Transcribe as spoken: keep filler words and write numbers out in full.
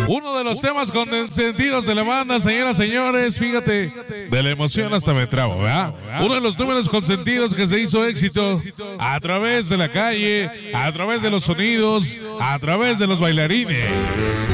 Uno de los temas consentidos de la banda, señoras y señores, fíjate, de la emoción hasta me trabo, ¿verdad? Uno de los números consentidos que se hizo éxito a través de la calle, a través de los sonidos, a través de los bailarines.